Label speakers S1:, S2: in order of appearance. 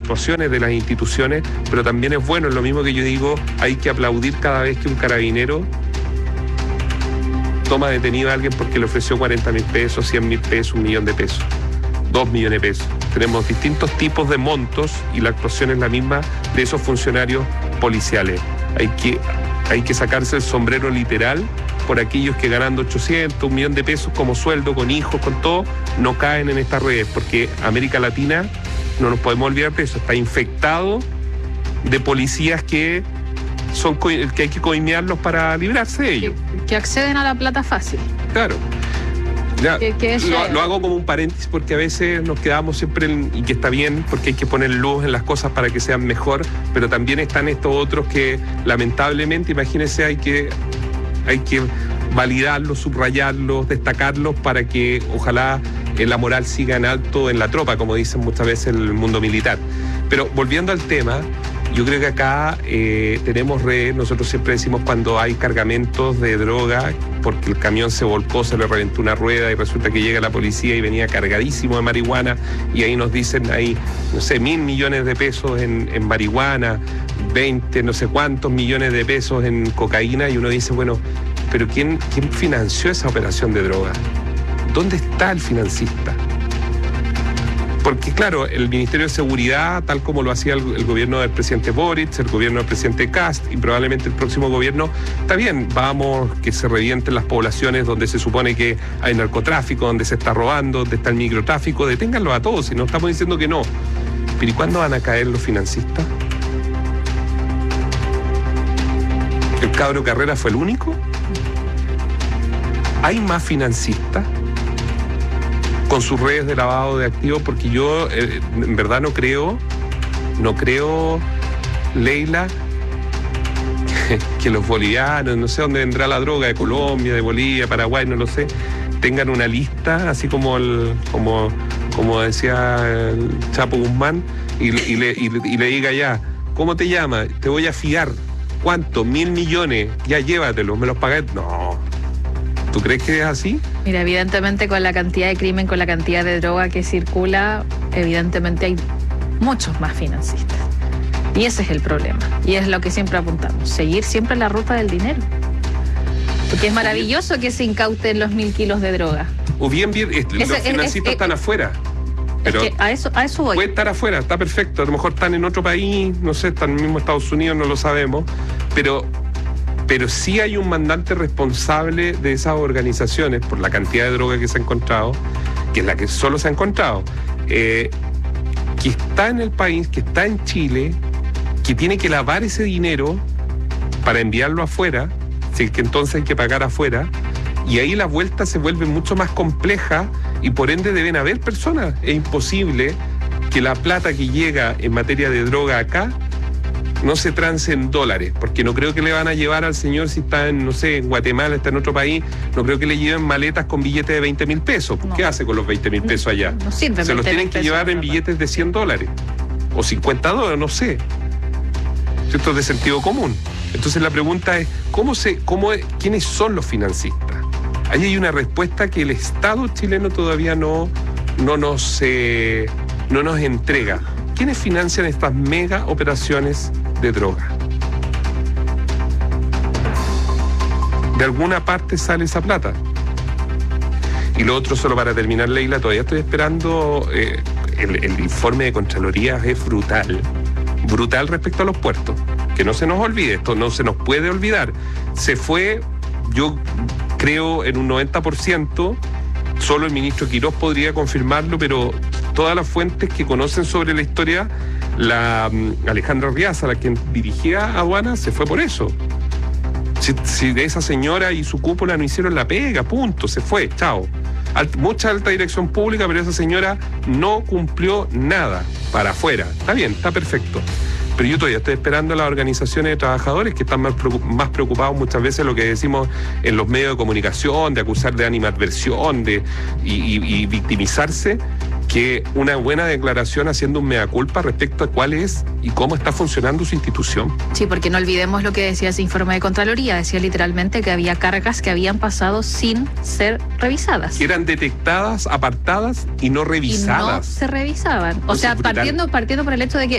S1: actuaciones de las instituciones, pero también es bueno, es lo mismo que yo digo, hay que aplaudir cada vez que un carabinero toma detenido a alguien porque le ofreció 40.000 pesos, 100.000 pesos, 1.000.000 de pesos, 2 millones de pesos. Tenemos distintos tipos de montos y la actuación es la misma de esos funcionarios policiales. Hay que sacarse el sombrero literal por aquellos que ganando 800, 1.000.000 de pesos como sueldo, con hijos, con todo, no caen en estas redes, porque América Latina, no nos podemos olvidar de eso, está infectado de policías que hay que coimearlos para librarse de ellos.
S2: Que acceden a la plata fácil.
S1: Claro. Ya,
S2: que
S1: lo hago como un paréntesis porque a veces nos quedamos siempre y que está bien porque hay que poner luz en las cosas para que sean mejor, pero también están estos otros que lamentablemente, imagínense, hay que validarlos, subrayarlos, destacarlos para que ojalá la moral siga en alto en la tropa, como dicen muchas veces en el mundo militar. Pero volviendo al tema, yo creo que acá tenemos redes, nosotros siempre decimos cuando hay cargamentos de droga, porque el camión se volcó, se le reventó una rueda y resulta que llega la policía y venía cargadísimo de marihuana y ahí nos dicen, hay, no sé, 1.000 millones de pesos en marihuana, 20, no sé cuántos millones de pesos en cocaína y uno dice, bueno, pero ¿quién financió esa operación de droga? ¿Dónde está el financista? Porque claro, el Ministerio de Seguridad, tal como lo hacía el gobierno del presidente Boric, el gobierno del presidente Kast y probablemente el próximo gobierno, está bien, vamos, que se revienten las poblaciones donde se supone que hay narcotráfico, donde se está robando, donde está el microtráfico, deténganlo a todos, y no estamos diciendo que no. Pero ¿y cuándo van a caer los financistas? ¿El cabro Carrera fue el único? ¿Hay más financistas con sus redes de lavado de activos? Porque yo en verdad no creo, Leila, que los bolivianos, no sé dónde vendrá la droga, de Colombia, de Bolivia, Paraguay, no lo sé, tengan una lista, así como decía el Chapo Guzmán, y le diga ya, ¿cómo te llamas? Te voy a fiar. ¿Cuánto? 1.000 millones, ya llévatelos, me los pagué. No. ¿Tú crees que es así?
S2: Mira, evidentemente con la cantidad de crimen, con la cantidad de droga que circula, evidentemente hay muchos más financistas. Y ese es el problema. Y es lo que siempre apuntamos, seguir siempre la ruta del dinero. Porque es maravilloso que se incauten los 1.000 kilos de droga.
S1: O bien, los financistas están afuera. Pero
S2: es que a eso voy.
S1: Puede estar afuera, está perfecto. A lo mejor están en otro país, no sé, están en el mismo Estados Unidos, no lo sabemos. Pero sí hay un mandante responsable de esas organizaciones por la cantidad de droga que se ha encontrado, que es la que solo se ha encontrado, que está en el país, que está en Chile, que tiene que lavar ese dinero para enviarlo afuera, así que entonces hay que pagar afuera, y ahí la vuelta se vuelve mucho más compleja y por ende deben haber personas. Es imposible que la plata que llega en materia de droga acá no se trance en dólares, porque no creo que le van a llevar al señor si está en, no sé, en Guatemala, está en otro país, no creo que le lleven maletas con billetes de 20.000 pesos. No. ¿Qué hace con los 20.000 pesos allá?
S2: No sirve.
S1: Se los tienen que llevar en billetes de $100 o $50, no sé. Esto es de sentido común. Entonces la pregunta es, ¿quiénes son los financistas? Ahí hay una respuesta que el Estado chileno todavía no nos entrega. ¿Quiénes financian estas mega operaciones de droga? De alguna parte sale esa plata. Y lo otro, solo para terminar, Leila, todavía estoy esperando el informe de Contraloría. Es brutal respecto a los puertos. Que no se nos olvide, esto no se nos puede olvidar. Se fue, yo creo, en un 90%, solo el ministro Quirós podría confirmarlo, pero todas las fuentes que conocen sobre la historia, la Alejandra Riaza, la quien dirigía aduanas, se fue por eso. Si de esa señora y su cúpula no hicieron la pega, punto, se fue, chao. Mucha alta dirección pública, pero esa señora no cumplió nada, para afuera. Está bien, está perfecto. Pero yo todavía estoy esperando a las organizaciones de trabajadores que están más preocupados muchas veces lo que decimos en los medios de comunicación, de acusar de animadversión y victimizarse, que una buena declaración haciendo un mea culpa respecto a cuál es y cómo está funcionando su institución.
S2: Sí, porque no olvidemos lo que decía ese informe de Contraloría. Decía literalmente que había cargas que habían pasado sin ser revisadas.
S1: Eran detectadas, apartadas y no revisadas.
S2: Y no se revisaban. O sea, partiendo por el hecho de que